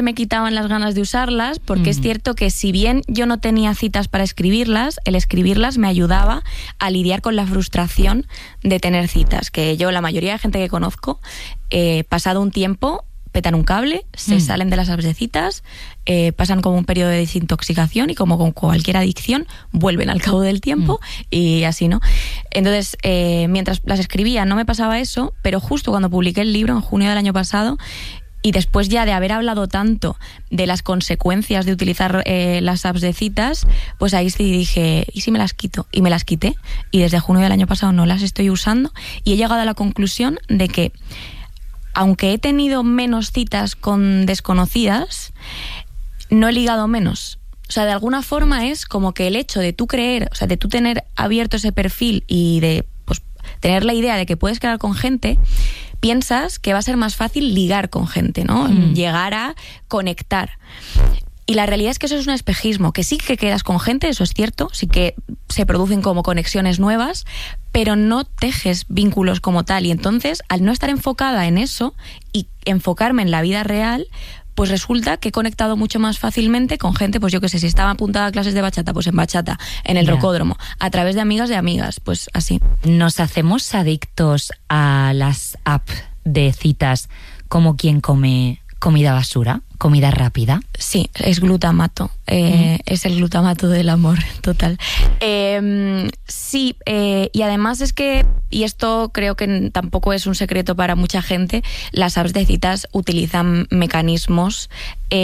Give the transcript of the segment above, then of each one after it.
me quitaban las ganas de usarlas, porque es cierto que si bien yo no tenía citas para escribirlas, el escribirlas me ayudaba a lidiar con la frustración de tener citas, que yo, la mayoría de gente que conozco, pasado un tiempo, petan un cable, se salen de las apps de citas, pasan como un periodo de desintoxicación y como con cualquier adicción, vuelven al cabo del tiempo y así, ¿no? Entonces, mientras las escribía no me pasaba eso, pero justo cuando publiqué el libro, en junio del año pasado, y después ya de haber hablado tanto de las consecuencias de utilizar las apps de citas, pues ahí sí dije, ¿y si me las quito? Y me las quité, y desde junio del año pasado no las estoy usando, y he llegado a la conclusión de que aunque he tenido menos citas con desconocidas, no he ligado menos. O sea, de alguna forma es como que el hecho de tú creer, o sea, de tú tener abierto ese perfil y de pues, tener la idea de que puedes quedar con gente, piensas que va a ser más fácil ligar con gente, ¿no? Llegar a conectar. Y la realidad es que eso es un espejismo, que sí que quedas con gente, eso es cierto, sí que se producen como conexiones nuevas, pero no tejes vínculos como tal. Y entonces, al no estar enfocada en eso y enfocarme en la vida real, pues resulta que he conectado mucho más fácilmente con gente, pues yo qué sé, si estaba apuntada a clases de bachata, pues en bachata, en el rocódromo, a través de amigas, pues así. ¿Nos hacemos adictos a las apps de citas como quien come comida basura, comida rápida? Sí, es glutamato. Es el glutamato del amor, total. Sí, y además es que, y esto creo que tampoco es un secreto para mucha gente, las apps de citas utilizan mecanismos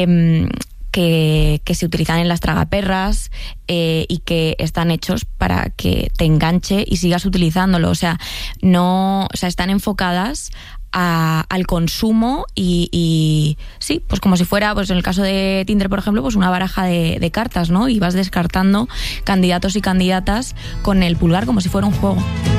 que se utilizan en las tragaperras y que están hechos para que te enganche y sigas utilizándolo. O sea, están enfocadas al consumo y sí, pues como si fuera, pues en el caso de Tinder, por ejemplo, pues una baraja de cartas, ¿no? Y vas descartando candidatos y candidatas con el pulgar como si fuera un juego.